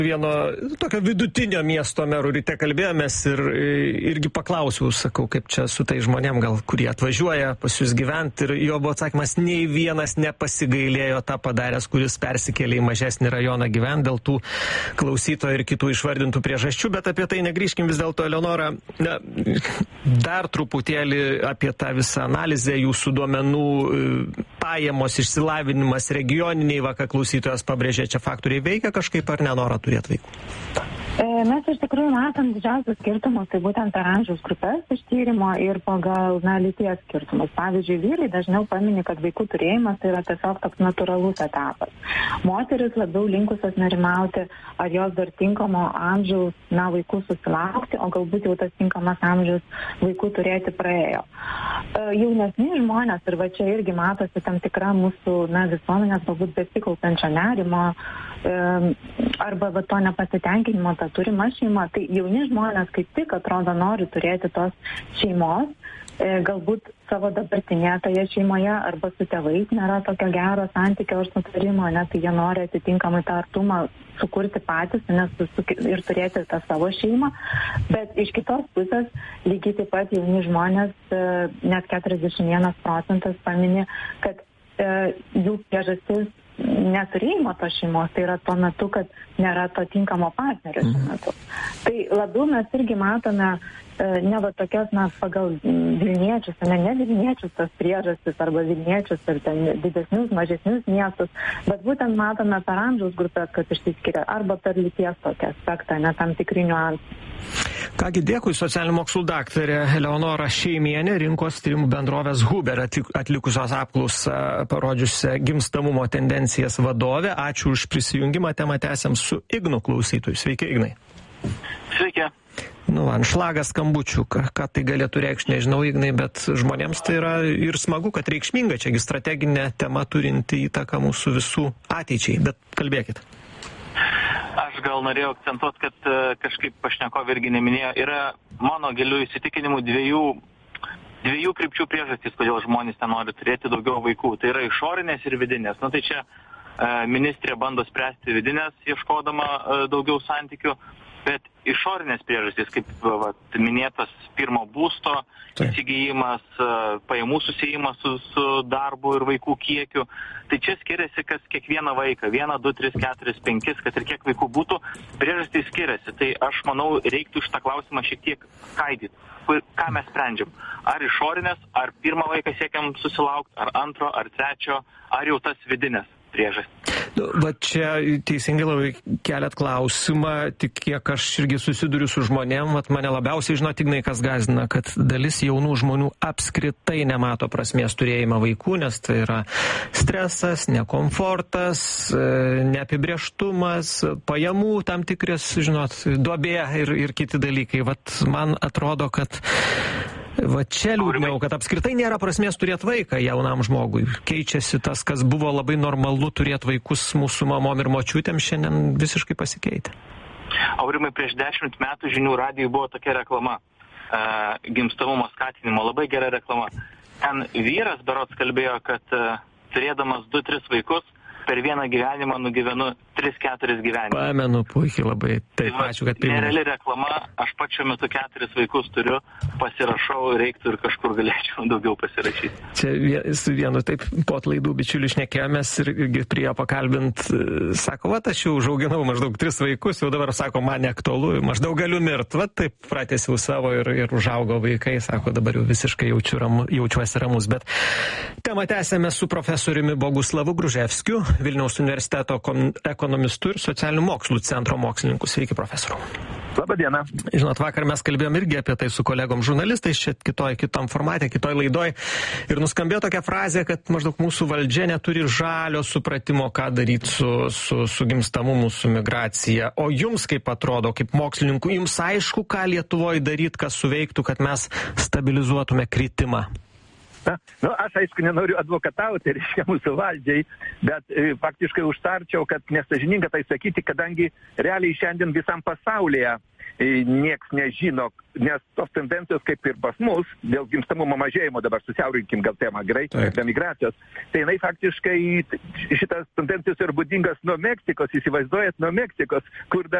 Vieno tokio vidutinio miesto merų ryte kalbėjomės ir irgi paklausiau, sakau, kaip čia su tai žmonėm, gal kurie atvažiuoja pas jūs gyventi, ir jo buvo atsakymas, nei vienas nepasigailėjo tą padaręs, kuris persikėlė į mažesnį rajoną gyventi dėl tų klausytojų ir kitų išvardintų priežasčių, bet apie tai negrįžkim vis dėlto, Eleonora. Na, dar truputėlį apie tą visą analizę, jūsų duomenų, pajamos, išsilavinimas, regioniniai, va, ką klausytojas pabrėžė, čia faktoriai veikia kažkaip ar nenora turėti vaikų? Mes iš tikrųjų matom didžiausius skirtumus, tai būtent per amžiaus grupės iš tyrimo ir pagal lyties skirtumus. Pavyzdžiui, vyrai dažniau pamini, kad vaikų turėjimas tai yra tiesiog toks natūralus etapas. Moteris labiau linkusios nerimauti, ar jos dar tinkamo amžiaus vaikų susilaukti, o galbūt jau tas tinkamas amžius vaikų turėti praėjo. Jaunesni žmonės, ir va čia irgi matosi tam tikra mūsų visuomenės galbūt besikaupiančio nerimo arba va to nepasitenkinimo tą turimą šeimą, tai jauni žmonės kaip tik atrodo nori turėti tos šeimos, galbūt savo dabartinėje toje šeimoje arba su tėvais nėra tokio gero santykio ar sutarimo, tai jie nori atitinkamai tą artumą sukurti patys ir turėti tą savo šeimą, bet iš kitos pusės lygiai taip pat jauni žmonės, net 41% pamini, kad jų priežastis neturėjimo tos šeimos, tai yra tuo metu, kad nėra to tinkamo partnerio šiuo metu. Tai labiau mes irgi matome ne va tokias, pagal Vilniečius, ne Vilniečius tas priežastis arba Vilniečius ar ten didesnius, mažesnius miestus, bet būtent matome per amžiaus grupės, kad išsiskiria arba per lyties tokį aspektą, tam tikri niuansai. Kągi, dėkui, socialinių mokslų daktarė Eleonora Šeimienė, rinkos tyrimų bendrovės Huber atlikusios apklausą parodžiusią gimstamumo tendencijas vadovė. Ačiū už prisijungimą, temą tęsiam su Ignu klausytoju. Sveiki, Ignai. Sveiki. Anšlagas skambučių, ką tai galėtų reikšti, nežinau, Ignai, bet žmonėms tai yra ir smagu, kad reikšminga, čiagi strateginė tema turinti įtaką mūsų visų ateičiai, bet kalbėkit. Aš gal norėjau akcentuoti, kad kažkaip pašnekovė irgi neminėjo, yra mano gilių įsitikinimų dviejų krypčių priežastys, kodėl žmonės nenori turėti daugiau vaikų. Tai yra išorinės ir vidinės. Tai čia ministrė bando spręsti vidinės, ieškodama daugiau santykių, bet išorinės priežastys, kaip minėtas pirmo būsto įsigijimas, pajamų susijimas su darbu ir vaikų kiekiu, tai čia skiriasi kas kiekvieną vaiką, 1, 2, 3, 4, 5, kad ir kiek vaikų būtų, priežastys skiriasi. Tai aš manau, reiktų šitą klausimą šiek tiek skaidyti. Ką mes sprendžiam? Ar išorinės, ar pirmą vaiką siekiam susilaukti, ar antro, ar trečio, ar jau tas vidinės priežastys. Va čia teisingai labai keliat klausimą, tik kiek aš irgi susiduriu su žmonėm, mane labiausiai Ignai, kas gąsdina, kad dalis jaunų žmonių apskritai nemato prasmės turėjimą vaikų, nes tai yra stresas, nekomfortas, neapibrieštumas, pajamų tam tikras, duobė ir kiti dalykai. Man atrodo, kad čia liūdniau, kad apskritai nėra prasmės turėti vaiką jaunam žmogui. Keičiasi tas, kas buvo labai normalu turėti vaikus mūsų mamom ir močiutėm, šiandien visiškai pasikeitė. Aurimai, prieš 10 metų žinių radijui buvo tokia reklama, gimstamumo skatinimo, labai gera reklama. Ten vyras berods kalbėjo, kad turėdamas 2-3 vaikus, per vieną gyvenimą nugyvenu 3-4 gyvenimus. Pamenu, puikiai labai. Taip, ačiū, kad priminėte. Nereali reklama, aš pats šiuo metu 4 vaikus turiu, pasirašau, reiktų ir kažkur galėčiau daugiau pasirašyti. Čia su vienu taip po atlaidų bičiuliu šnekėjomės ir prie jo pakalbint, sako, aš jau užauginau maždaug 3 vaikus, jau dabar sako, man neaktualu, maždaug galiu mirt, taip pratęsiau savo ir užaugo vaikai, sako, dabar jau visiškai jaučiuosi ramus, bet temą tęsėme su profesoriumi Boguslavu Gruževskiu, Vilniaus universiteto ekonomistu ir socialinių mokslų centro mokslininku. Sveiki, profesoriau. Labą dieną. Vakar mes kalbėjom irgi apie tai su kolegom žurnalistais, čia kitom formatė, kitoj laidoj. Ir nuskambėjo tokia frazė, kad maždaug mūsų valdžia neturi žalio supratimo, ką daryti su gimstamumu, su migracija. O jums kaip atrodo, kaip mokslininkų, jums aišku, ką Lietuvoje daryti, kas suveiktų, kad mes stabilizuotume kritimą? Aš aišku nenoriu advokatauti, mūsų valdžiai, bet faktiškai užtarčiau, kad nesąžininga tai sakyti, kadangi realiai šiandien visam pasaulyje nieks nežino, nes tos tendencijos kaip ir pas mus, dėl gimstamumo mažėjimo, dabar susiaurinkim gal temą, gerai, be migracijos, tai jinai faktiškai šitas tendencijos yra būdingas nuo Meksikos, įsivaizduojat, nuo Meksikos, kur dar